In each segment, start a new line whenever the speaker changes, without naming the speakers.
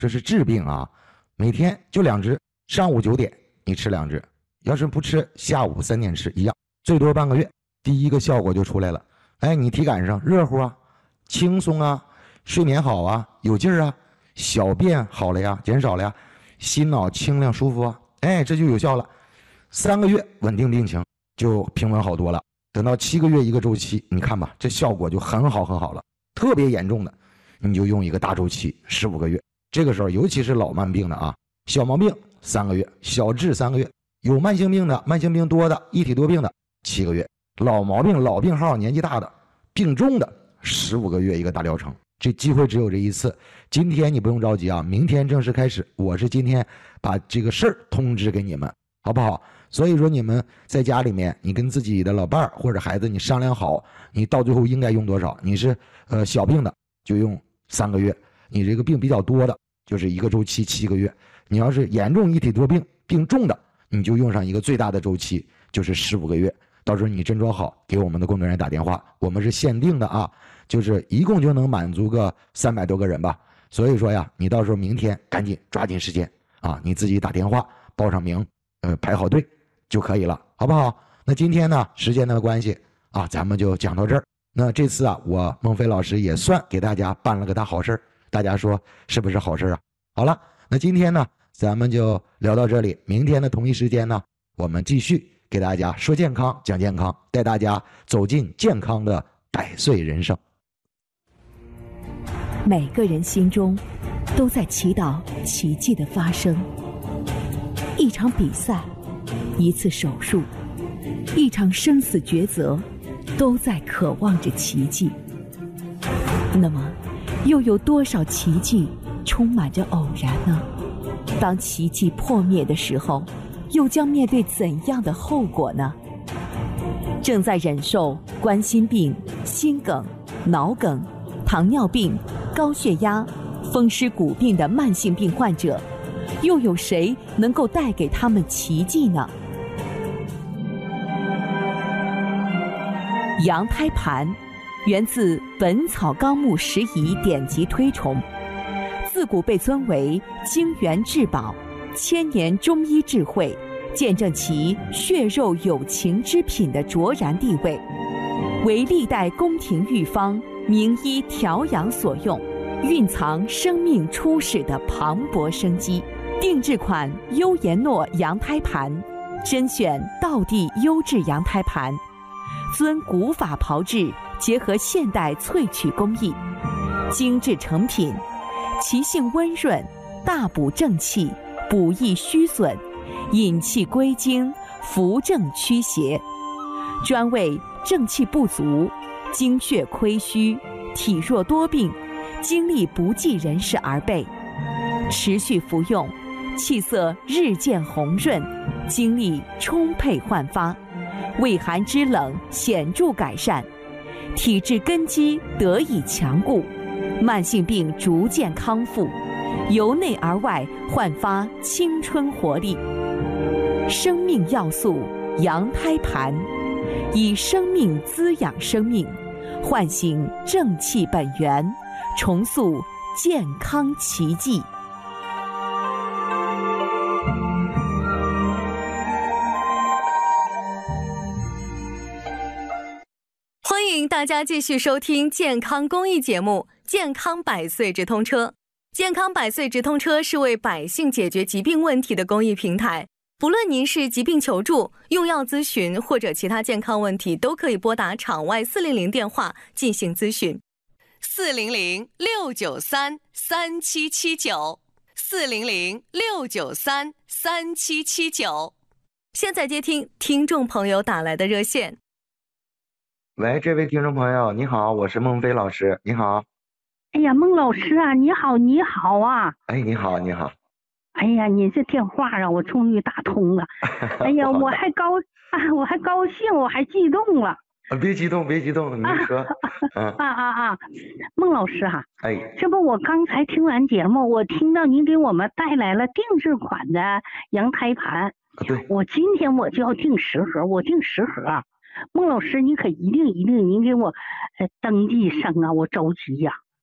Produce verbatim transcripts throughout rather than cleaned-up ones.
这是治病啊，每天就两支，上午九点你吃两支，要是不吃，下午三点吃一样，最多半个月，第一个效果就出来了。哎，你体感上热乎啊，轻松啊，睡眠好啊，有劲儿啊，小便好了呀，减少了呀，心脑清亮舒服啊，哎，这就有效了。三个月稳定病情就平稳好多了。等到七个月一个周期，你看吧，这效果就很好很好了。特别严重的，你就用一个大周期十五个月。这个时候，尤其是老慢病的啊，小毛病三个月，小治三个月，有慢性病的、慢性病多的、一体多病的七个月，老毛病、老病号、年纪大的、病重的十五个月一个大疗程。这机会只有这一次，今天你不用着急啊，明天正式开始。我是今天把这个事儿通知给你们，好不好？所以说你们在家里面，你跟自己的老伴儿或者孩子你商量好，你到最后应该用多少。你是呃小病的就用三个月，你这个病比较多的就是一个周期七个月，你要是严重一体多病病重的，你就用上一个最大的周期，就是十五个月。到时候你症状好，给我们的工作人员打电话，我们是限定的啊，就是一共就能满足个三百多个人吧。所以说呀，你到时候明天赶紧抓紧时间啊，你自己打电话报上名，呃，排好队就可以了，好不好？那今天呢，时间的关系啊，咱们就讲到这儿。那这次啊，我孟非老师也算给大家办了个大好事，大家说是不是好事啊？好了，那今天呢，咱们就聊到这里。明天的同一时间呢，我们继续给大家说健康、讲健康，带大家走进健康的百岁人生。
每个人心中都在祈祷奇迹的发生。一场比赛，一次手术，一场生死抉择，都在渴望着奇迹。那么，又有多少奇迹充满着偶然呢？当奇迹破灭的时候，又将面对怎样的后果呢？正在忍受冠心病、心梗、脑梗、糖尿病、高血压、风湿骨病的慢性病患者，又有谁能够带给他们奇迹呢？羊胎盘源自《本草纲目拾遗》典籍推崇，自古被尊为精元至宝、千年中医智慧，见证其血肉有情之品的卓然地位，为历代宫廷御方、名医调养所用，蕴藏生命初始的磅礴生机。定制款优颜诺羊胎盘，甄选道地优质羊胎盘，遵古法炮制，结合现代萃取工艺，精致成品，其性温润，大补正气，补益虚损，引气归经，扶正驱邪，专为正气不足、精血亏虚、体弱多病、精力不济人士而备。持续服用，气色日渐红润，精力充沛焕发，胃寒肢冷显著改善，体质根基得以强固，慢性病逐渐康复，由内而外焕发青春活力。生命要素羊胎盘，以生命滋养生命，唤醒正气本源，重塑健康奇迹。
欢迎大家继续收听健康公益节目《健康百岁直通车》。健康百岁直通车是为百姓解决疾病问题的公益平台。不论您是疾病求助、用药咨询或者其他健康问题，都可以拨打场外四零零电话进行咨询。四零零六九三三七七九，四零零六九三三七七九。现在接听听众朋友打来的热线。
喂，这位听众朋友，你好，我是孟非老师，你好。
哎呀，孟老师啊，你好，你好啊。
哎，你好，你好。
哎呀，你这电话让我终于打通了。哎呀，我还高啊，我还高兴，我还激动了。
啊，别激动，别激动，你说。
啊啊啊啊！孟老师啊，
哎，
这不我刚才听完节目，我听到您给我们带来了定制款的羊胎盘。
对。
我今天我就要订十盒，我订十盒。孟老师，你可一定一定，您给我呃登记上啊，我着急呀、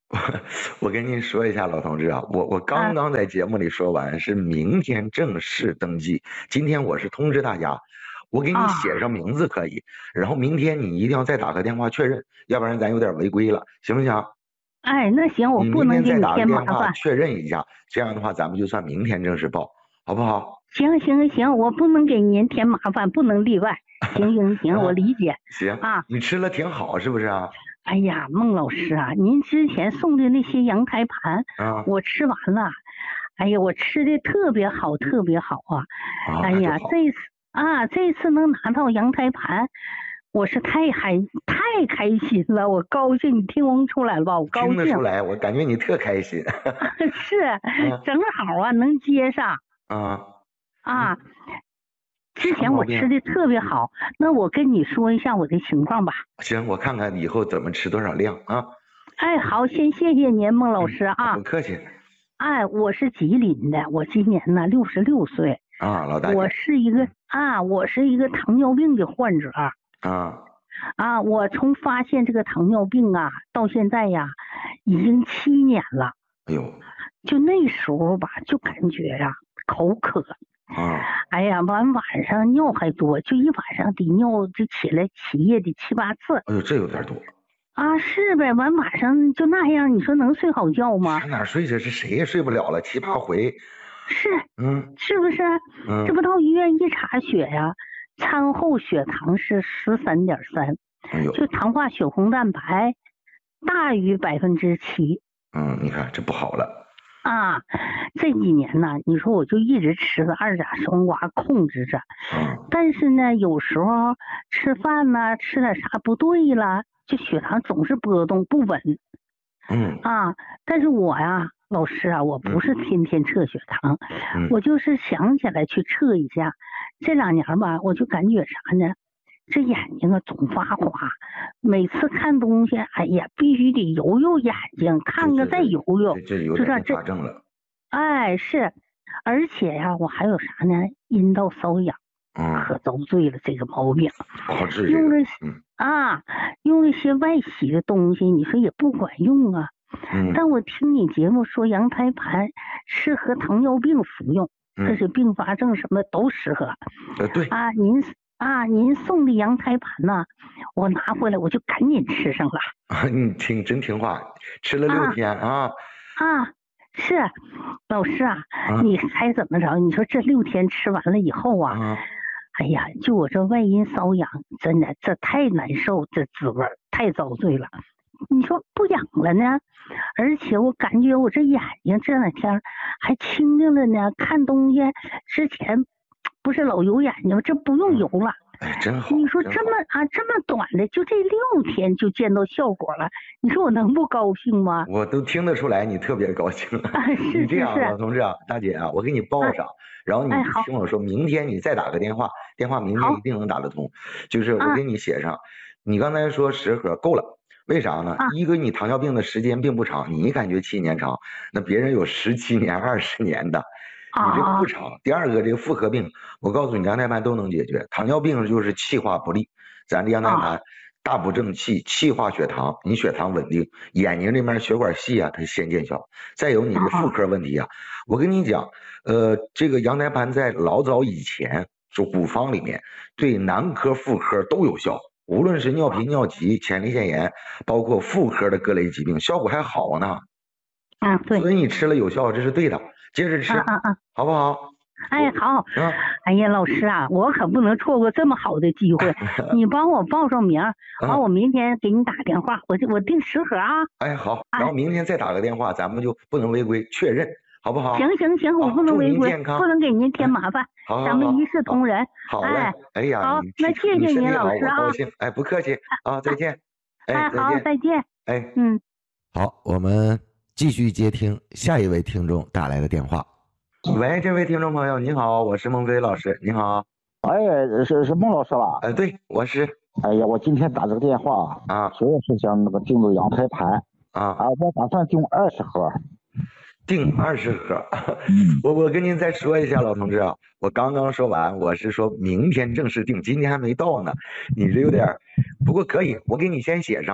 我跟您说一下，老同志啊，我我刚刚在节目里说完，是明天正式登记。今天我是通知大家，我给你写上名字可以，然后明天你一定要再打个电话确认，要不然咱有点违规了，行不行？
哎，那行，我不能给你添麻烦。
确认一下，这样的话咱们就算明天正式报，好不好？
行行行，我不能给您添麻烦，不能例外。行行行，我理解。
行啊，你吃了挺好，是不是啊？
哎呀，孟老师啊，您之前送的那些羊胎盘，
啊，
我吃完了。哎呀，我吃的特别好，特别好啊！
啊
哎呀，这次啊，这次能拿到羊胎盘，我是太嗨太开心了，我高兴，你听不出来了吧？我高兴。
听得出来，我感觉你特开心。
是，正好啊，能接上。
啊
啊。之前我吃的特别好，那我跟你说一下我的情况吧。
行，我看看以后怎么吃多少量啊。
哎，好，先谢谢您，孟老师啊。
不客气。
哎，我是吉林的，我今年呢六十六岁。
啊，老大姐。
我是一个啊，我是一个糖尿病的患者。
啊。
啊，我从发现这个糖尿病啊到现在呀，已经七年了。
哎呦。
就那时候吧，就感觉呀、啊、口渴。
啊，
哎呀，完晚上尿还多，就一晚上得尿，就起来起夜得七八次。
哎呦，这有点多。
啊，是呗，完晚上就那样，你说能睡好觉吗？
上哪睡去？是谁也睡不了了，七八回。
是，
嗯，
是不是？
嗯，
这不到医院一查血呀，餐后血糖是十三点三，
哎呦，
就糖化血红蛋白大于百分之七。
嗯，你看这不好了。
啊，这几年呢，你说我就一直吃个二甲双胍控制着，
嗯，
但是呢，有时候吃饭呢，吃点啥不对了，就血糖总是波动不稳。
嗯，
啊，但是我呀，老师啊，我不是天天测血糖，
嗯、
我就是想起来去测一下。这两年吧，我就感觉啥呢？这眼睛啊总发花，每次看东西，哎呀，必须得揉揉眼睛，看个再揉揉，
这这有点发症了。
哎，是，而且呀，我还有啥呢？阴道瘙痒，
嗯，
可遭罪了这个毛病。
好治这个。
用了
嗯
啊，用那些外洗的东西，你说也不管用啊。
嗯。
但我听你节目说羊胎盘适合糖尿病服用，
嗯、
而且并发症什么都适合。
呃，对。
啊，您。啊，您送的羊胎盘呢？我拿回来我就赶紧吃上了。
啊，你听真听话，吃了六天啊。
啊，啊是，老师啊，
啊
你猜怎么着？你说这六天吃完了以后啊，
啊
哎呀，就我这外阴瘙痒，真的这太难受，这滋味太遭罪了。你说不痒了呢，而且我感觉我这眼睛这两天还清净了呢，看东西之前。不是老油眼睛，这不用油了。
哎，真好！
你说这么啊这么短的，就这六天就见到效果了，你说我能不高兴吗？
我都听得出来你特别高兴。
啊、是
你这样，
是
老同志啊，大姐啊，我给你报上，啊、然后你听我说，明天你再打个电话，电话明天一定能打得通。就是我给你写上，啊、你刚才说十盒够了，为啥呢？
啊、
一个你糖尿病的时间并不长，你感觉七年长，那别人有十七年、二十年的。你这不长。第二个，这个妇科病，我告诉你，羊胎盘都能解决。糖尿病就是气化不利，咱这羊胎盘大补正气，气化血糖，你血糖稳定，眼睛这边血管细啊，它先见效。再有你的妇科问题啊，我跟你讲，呃，这个羊胎盘在老早以前，就古方里面对男科、妇科都有效，无论是尿频、尿急、前列腺炎，包括妇科的各类疾病，效果还好呢。
啊，对。
所以你吃了有效，这是对的。接着吃，
啊啊啊，
好不好？
哎，好。
嗯。
哎呀，老师啊，我可不能错过这么好的机会，你帮我报上名，完我明天给你打电话，我我订十盒啊。
哎，好，然后明天再打个电话，咱们就不能违规，确认，好不好？
行行行，我不能违规，不能给您添麻烦，
好，
咱们一视同仁。
好嘞，哎呀，
好，那谢谢您，老师啊。
高兴，哎，不客气啊，再见。
哎，好，再见。
哎，
嗯，
好，我们继续接听下一位听众打来的电话。喂，这位听众朋友，你好，我是孟飞老师，你好。
哎，是是孟老师吧？
哎，对，我是。
哎呀，我今天打这个电话
啊，
主要是想那个订个羊胎盘
啊
啊，我打算订二十盒。
订二十盒，我我跟您再说一下，老同志啊，我刚刚说完，我是说明天正式订，今天还没到呢，你这有点，不过可以，我给你先写上。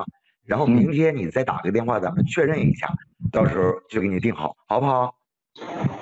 然后明天你再打个电话，咱们确认一下，到时候就给你定好，好不好？